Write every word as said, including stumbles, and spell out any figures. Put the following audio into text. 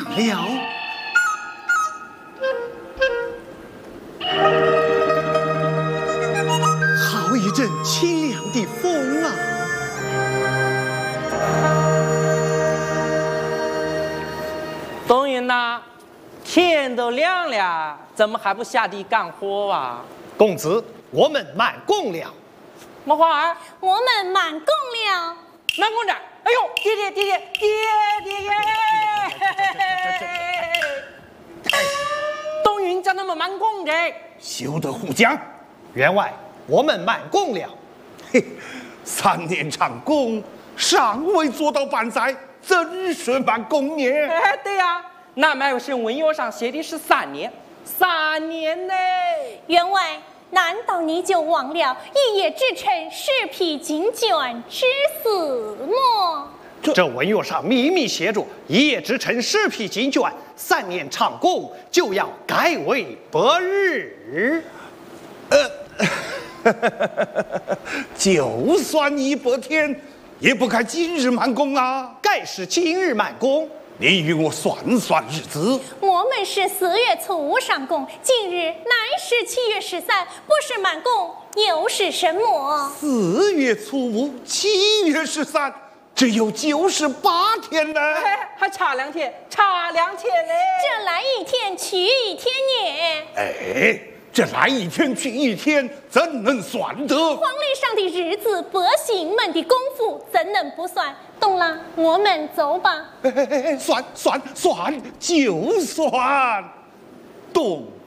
了。好一阵清凉的风啊！ 冬云呐，天都亮了，怎么还不下地干活啊？ 公子，我们满供了。 莫花儿， 我们满供了。 满供这儿，哎呦，爹爹爹爹爹爹爹！冬云叫他们满供的， 休得胡讲！ 员外，我们满供了。 嘿，三年长工，尚未做到半载，怎是满供呢？ 哎，对呀、啊，那买是文约上写的是三年，三年呢。 员外，难道你就忘了一叶之臣，十匹金卷之死么？ 这这文约上明明写着一叶之臣，十匹金卷，三年长工就要改为百日。 呃，就算一百天，也不该今日满供啊！ 该是今日满供。 你与我算算日子。 我们是四月初五上供，今日乃是七月十三，不是满供又是什么？ 四月初五，七月十三，只有九十八天呢。 哎，还差两天，差两天呢。 这来一天去一天呢。 哎，这来一天去一天，怎能算得？ 皇历上的日子，百姓们的功夫，怎能不算？懂了，我们走吧。 哎哎哎，算算算，就算懂。